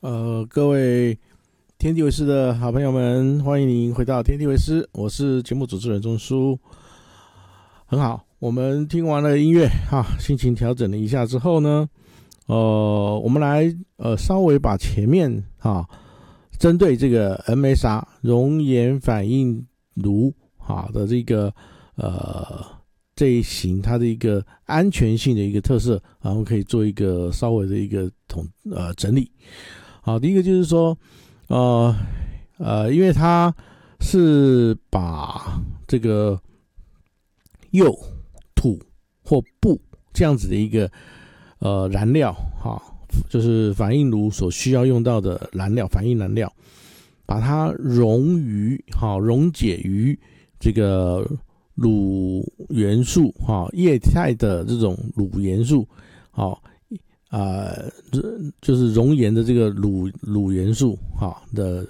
各位天地为师的好朋友们，欢迎您回到天地为师，我是节目主持人钟书。很好，我们听完了音乐心情调整了一下之后呢，我们来稍微把前面针对这个 MSR 熔岩反应炉的这个这一型它的一个安全性的一个特色，然后可以做一个稍微的一个整理。好，第一个就是说，因为它是把这个釉、土或布这样子的一个燃料就是反应炉所需要用到的燃料，反应燃料，把它溶解于这个卤元素液态的这种卤元素就是熔岩的这个卤元素的